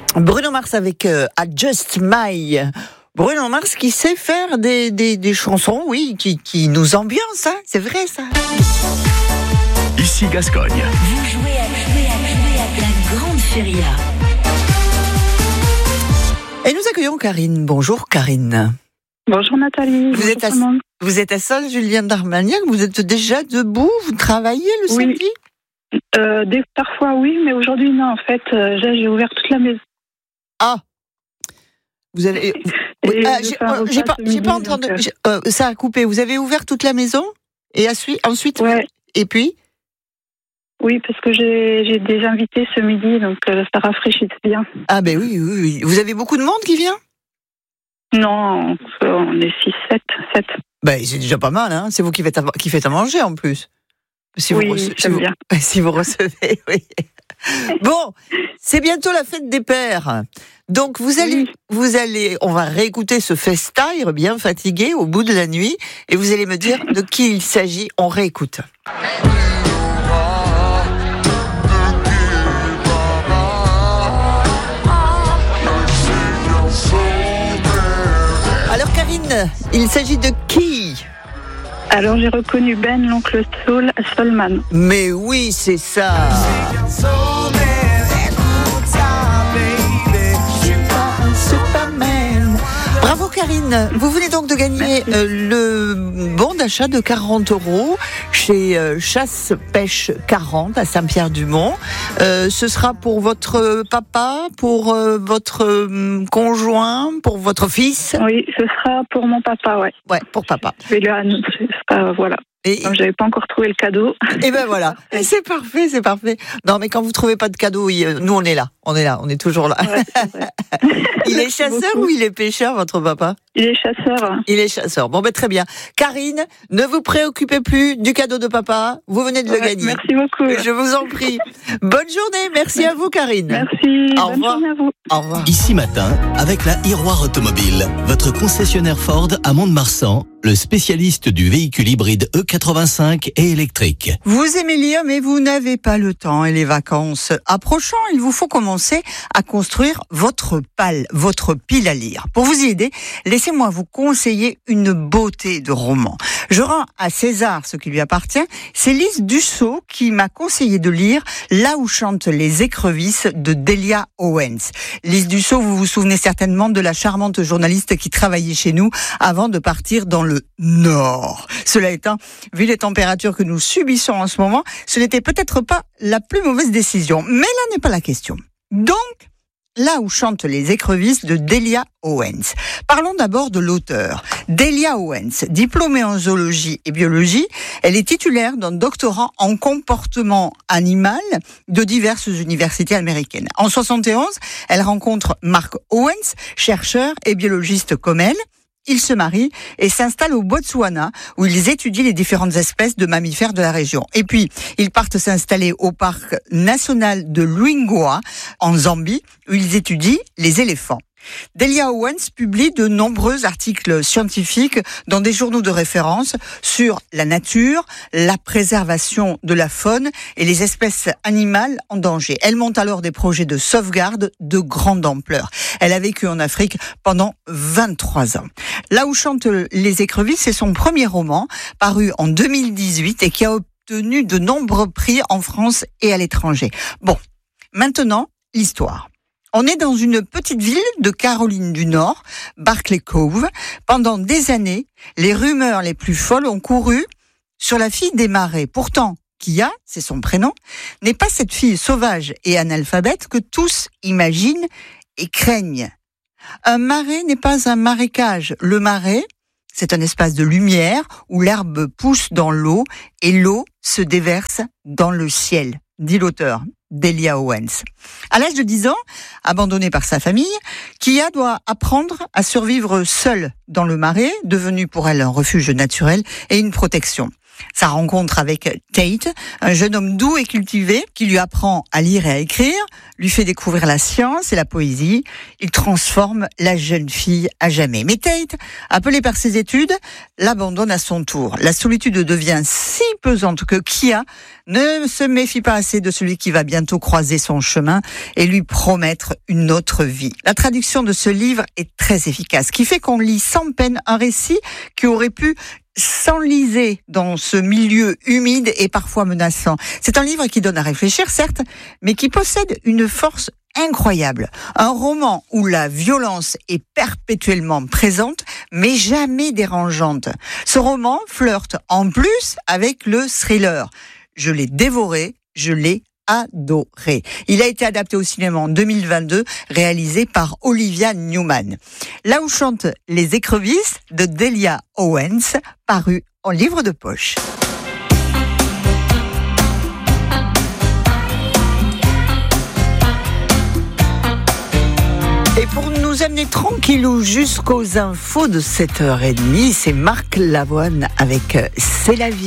Bruno Mars avec Adjust My. Bruno Mars qui sait faire des chansons, oui, qui nous ambiancent, hein, c'est vrai ça. Ici Gascogne. Vous jouez à la grande feria. Et nous accueillons Karine. Bonjour Karine. Bonjour Nathalie. Vous êtes à Sol, Julien d'Armagnac, vous êtes déjà debout, vous travaillez le samedi ? Parfois oui, mais aujourd'hui non, en fait, j'ai ouvert toute la maison. Ah, vous avez... j'ai pas entendu, ça a coupé, vous avez ouvert toute la maison ? Et ensuite ouais. Et puis ? Oui, parce que j'ai des invités ce midi, donc ça rafraîchit bien. Ah ben oui. Vous avez beaucoup de monde qui vient ? Non, on est 7. Ben c'est déjà pas mal, hein. C'est vous qui faites à manger en plus. J'aime bien. Si vous recevez, oui. Bon, c'est bientôt la fête des pères. Donc vous allez, on va réécouter ce festire bien fatigué au bout de la nuit et vous allez me dire de qui il s'agit. On réécoute. Alors Karine, il s'agit de qui ? Alors j'ai reconnu Ben, l'oncle Solman. Mais oui, c'est ça. Bravo Karine, vous venez donc de gagner le bon d'achat de 40 € chez Chasse Pêche 40 à Saint-Pierre-du-Mont. Ce sera pour votre papa, pour votre conjoint, pour votre fils ? Oui, ce sera pour mon papa, ouais. Ouais, pour papa. Je vais lui annoncer, voilà. Donc, j'avais pas encore trouvé le cadeau. Et ben voilà, c'est parfait. Non mais quand vous trouvez pas de cadeau, nous on est là, on est toujours là. Ouais, c'est vrai. Il est chasseur ou il est pêcheur, votre papa ? Il est chasseur. Il est chasseur. Bon ben très bien. Karine, ne vous préoccupez plus du cadeau de papa, vous venez de le gagner. Merci beaucoup. Je vous en prie. Bonne journée, merci à vous Karine. Merci, bonne journée à vous. Au revoir. Ici Matin, avec la Iroire Automobile, votre concessionnaire Ford à Mont-de-Marsan, le spécialiste du véhicule hybride E85 et électrique. Vous aimez lire, mais vous n'avez pas le temps et les vacances approchant, il vous faut commencer à construire votre pile à lire. Pour vous y aider, laissez-moi vous conseiller une beauté de roman. Je rends à César ce qui lui appartient. C'est Lise Dussault qui m'a conseillé de lire Là où chantent les écrevisses de Delia Owens. Lise Dussault, vous vous souvenez certainement de la charmante journaliste qui travaillait chez nous avant de partir dans le Nord. Cela étant, vu les températures que nous subissons en ce moment, ce n'était peut-être pas la plus mauvaise décision. Mais là n'est pas la question. Donc, Là où chantent les écrevisses de Delia Owens. Parlons d'abord de l'auteur. Delia Owens, diplômée en zoologie et biologie, elle est titulaire d'un doctorat en comportement animal de diverses universités américaines. En 71, elle rencontre Mark Owens, chercheur et biologiste comme elle. Ils se marient et s'installent au Botswana où ils étudient les différentes espèces de mammifères de la région. Et puis, ils partent s'installer au parc national de Luangwa en Zambie où ils étudient les éléphants. Delia Owens publie de nombreux articles scientifiques dans des journaux de référence sur la nature, la préservation de la faune et les espèces animales en danger. Elle monte alors des projets de sauvegarde de grande ampleur. Elle a vécu en Afrique pendant 23 ans. Là où chantent les écrevisses, c'est son premier roman, paru en 2018 et qui a obtenu de nombreux prix en France et à l'étranger. Bon, maintenant, l'histoire. On est dans une petite ville de Caroline du Nord, Barclay Cove. Pendant des années, les rumeurs les plus folles ont couru sur la fille des marais. Pourtant, Kia, c'est son prénom, n'est pas cette fille sauvage et analphabète que tous imaginent et craignent. Un marais n'est pas un marécage. Le marais, c'est un espace de lumière où l'herbe pousse dans l'eau et l'eau se déverse dans le ciel, dit l'auteur. Delia Owens. À l'âge de 10 ans, abandonnée par sa famille, Kia doit apprendre à survivre seule dans le marais, devenu pour elle un refuge naturel et une protection. Sa rencontre avec Tate, un jeune homme doux et cultivé qui lui apprend à lire et à écrire, lui fait découvrir la science et la poésie. Il transforme la jeune fille à jamais. Mais Tate, appelé par ses études, l'abandonne à son tour. La solitude devient si pesante que Kia ne se méfie pas assez de celui qui va bientôt croiser son chemin et lui promettre une autre vie. La traduction de ce livre est très efficace, ce qui fait qu'on lit sans peine un récit qui aurait pu s'enliser dans ce milieu humide et parfois menaçant. C'est un livre qui donne à réfléchir, certes, mais qui possède une force incroyable. Un roman où la violence est perpétuellement présente, mais jamais dérangeante. Ce roman flirte en plus avec le thriller. Je l'ai dévoré, je l'ai adoré. Il a été adapté au cinéma en 2022, réalisé par Olivia Newman. Là où chantent les écrevisses de Delia Owens, paru en livre de poche. Et pour nous amener tranquillou jusqu'aux infos de 7h30, c'est Marc Lavoine avec C'est la vie.